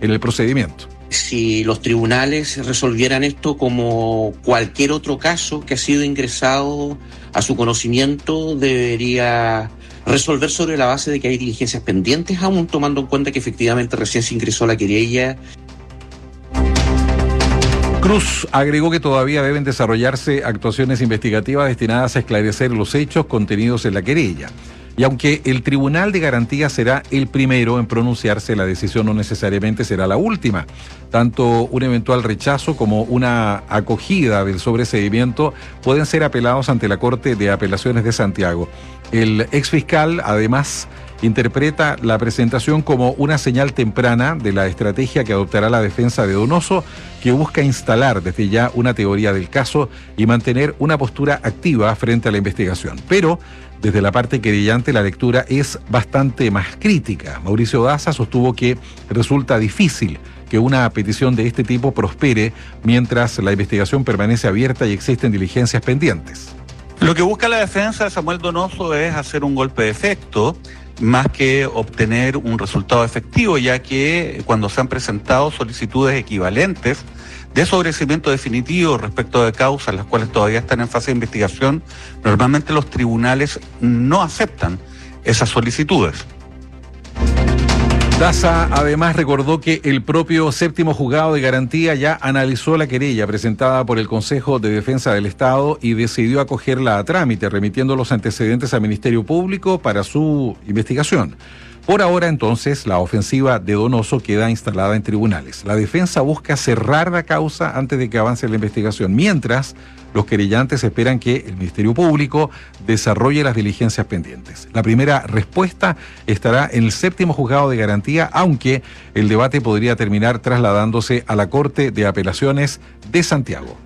en el procedimiento. Si los tribunales resolvieran esto como cualquier otro caso que ha sido ingresado a su conocimiento, debería resolver sobre la base de que hay diligencias pendientes, aún tomando en cuenta que efectivamente recién se ingresó la querella. Cruz agregó que todavía deben desarrollarse actuaciones investigativas destinadas a esclarecer los hechos contenidos en la querella. Y aunque el Tribunal de Garantía será el primero en pronunciarse, la decisión no necesariamente será la última. Tanto un eventual rechazo como una acogida del sobreseimiento pueden ser apelados ante la Corte de Apelaciones de Santiago. El exfiscal, además, interpreta la presentación como una señal temprana de la estrategia que adoptará la defensa de Donoso, que busca instalar desde ya una teoría del caso y mantener una postura activa frente a la investigación. Pero desde la parte querellante la lectura es bastante más crítica. Mauricio Daza sostuvo que resulta difícil que una petición de este tipo prospere mientras la investigación permanece abierta y existen diligencias pendientes. Lo que busca la defensa de Samuel Donoso es hacer un golpe de efecto, más que obtener un resultado efectivo, ya que cuando se han presentado solicitudes equivalentes de sobreseimiento definitivo respecto de causas las cuales todavía están en fase de investigación, normalmente los tribunales no aceptan esas solicitudes. Daza además recordó que el propio séptimo juzgado de garantía ya analizó la querella presentada por el Consejo de Defensa del Estado y decidió acogerla a trámite, remitiendo los antecedentes al Ministerio Público para su investigación. Por ahora, entonces, la ofensiva de Donoso queda instalada en tribunales. La defensa busca cerrar la causa antes de que avance la investigación, mientras los querellantes esperan que el Ministerio Público desarrolle las diligencias pendientes. La primera respuesta estará en el séptimo juzgado de garantía, aunque el debate podría terminar trasladándose a la Corte de Apelaciones de Santiago.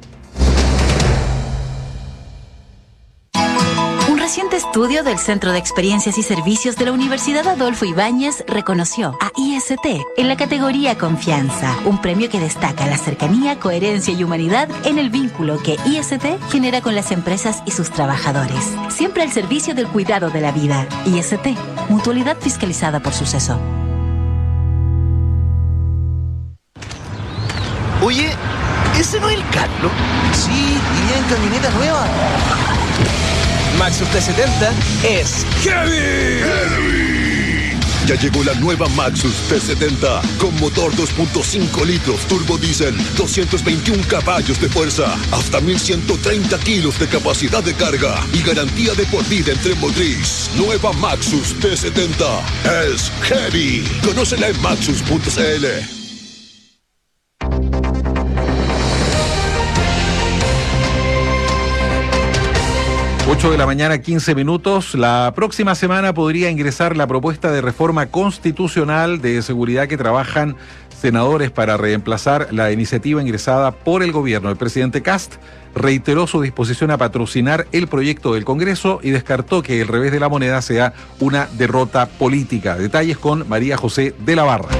Un reciente estudio del Centro de Experiencias y Servicios de la Universidad Adolfo Ibáñez reconoció a IST en la categoría Confianza, un premio que destaca la cercanía, coherencia y humanidad en el vínculo que IST genera con las empresas y sus trabajadores. Siempre al servicio del cuidado de la vida. IST, mutualidad fiscalizada por Suceso. Oye, ¿ese no es el Carlos? Sí, iría en camioneta nueva. Maxus T70 es ¡Heavy! Ya llegó la nueva Maxus T70 con motor 2.5 litros turbo diésel, 221 caballos de fuerza, hasta 1130 kilos de capacidad de carga y garantía de por vida en tren motriz. Nueva Maxus T70 es Heavy. Conócela en maxus.cl. 8 de la mañana, 15 minutos. La próxima semana podría ingresar la propuesta de reforma constitucional de seguridad que trabajan senadores para reemplazar la iniciativa ingresada por el gobierno. El presidente Kast reiteró su disposición a patrocinar el proyecto del Congreso y descartó que el revés de la moneda sea una derrota política. Detalles con María José de la Barra.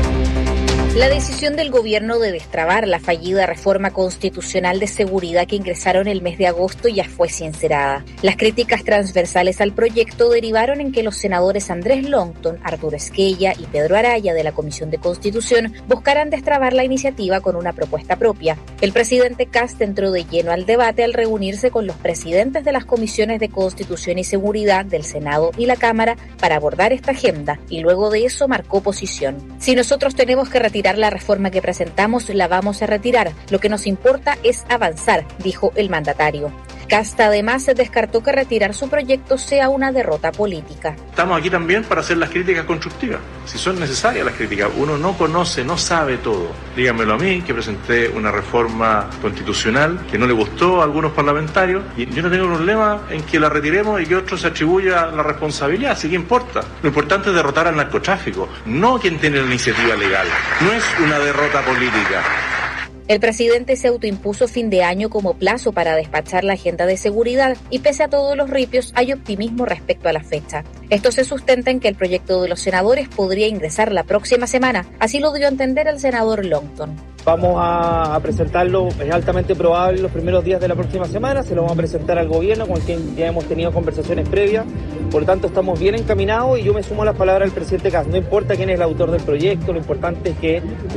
La decisión del gobierno de destrabar la fallida reforma constitucional de seguridad que ingresaron el mes de agosto ya fue sincerada. Las críticas transversales al proyecto derivaron en que los senadores Andrés Longton, Arturo Esquella y Pedro Araya de la Comisión de Constitución buscaran destrabar la iniciativa con una propuesta propia. El presidente Kast entró de lleno al debate al reunirse con los presidentes de las comisiones de Constitución y Seguridad del Senado y la Cámara para abordar esta agenda y luego de eso marcó posición. Si nosotros tenemos que retirar la reforma que presentamos, la vamos a retirar. Lo que nos importa es avanzar, dijo el mandatario. Kast además descartó que retirar su proyecto sea una derrota política. Estamos aquí también para hacer las críticas constructivas, si son necesarias las críticas. Uno no conoce, no sabe todo. Díganmelo a mí, que presenté una reforma constitucional que no le gustó a algunos parlamentarios, y yo no tengo problema en que la retiremos y que otro se atribuya la responsabilidad, así que importa. Lo importante es derrotar al narcotráfico, no quien tiene la iniciativa legal. No es una derrota política. El presidente se autoimpuso fin de año como plazo para despachar la agenda de seguridad y pese a todos los ripios hay optimismo respecto a la fecha. Esto se sustenta en que el proyecto de los senadores podría ingresar la próxima semana, así lo dio a entender el senador Longton. Vamos a presentarlo, es altamente probable los primeros días de la próxima semana, se lo vamos a presentar al gobierno con quien ya hemos tenido conversaciones previas, por lo tanto estamos bien encaminados y yo me sumo a las palabras del presidente Kast. No importa quién es el autor del proyecto, lo importante es que